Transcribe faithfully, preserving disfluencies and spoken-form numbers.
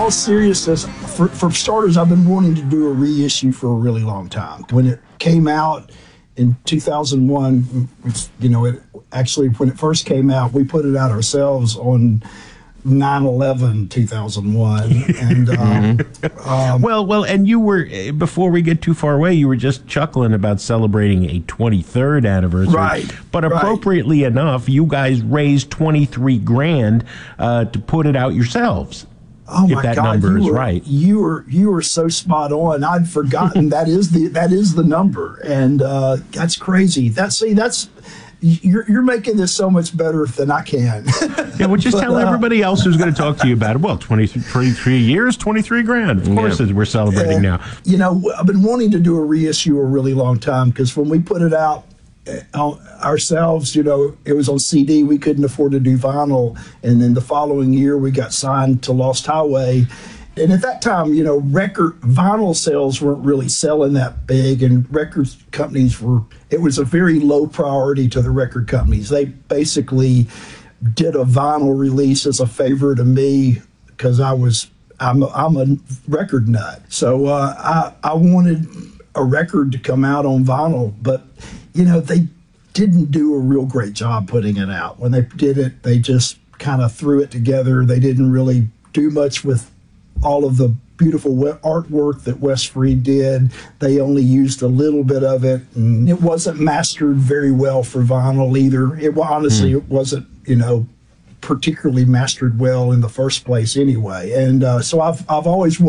all seriousness, for, for starters, I've been wanting to do a reissue for a really long time. When it came out in two thousand one, it's, you know, it actually, when it first came out, we put it out ourselves on nine eleven two thousand one. And, um, um, well, well, and you were, before we get too far away, you were just chuckling about celebrating a twenty-third anniversary. Right. But appropriately right. enough, you guys raised twenty-three grand uh, to put it out yourselves. Oh my if that God, number you is were, right. You were you were so spot on. I'd forgotten that is the that is the number, and uh, that's crazy. That's see that's. You're, you're making this so much better than I can. Yeah, well, just but, tell uh, everybody else who's going to talk to you about it. Well, twenty-three years, twenty-three grand. Of course, Yeah. we're celebrating uh, now. You know, I've been wanting to do a reissue a really long time, because when we put it out uh, ourselves, you know, it was on C D. We couldn't afford to do vinyl. And then the following year, we got signed to Lost Highway. And at that time, you know, record vinyl sales weren't really selling that big, and record companies were, it was a very low priority to the record companies. They basically did a vinyl release as a favor to me, because I was, I'm a, I'm a record nut. So uh, I, I wanted a record to come out on vinyl, but, you know, they didn't do a real great job putting it out. When they did it, they just kind of threw it together. They didn't really do much with all of the beautiful artwork that Wes Freed did. They only used a little bit of it, and it wasn't mastered very well for vinyl either. It honestly, mm. it wasn't, you know, particularly mastered well in the first place anyway. And uh, so I've I've always wanted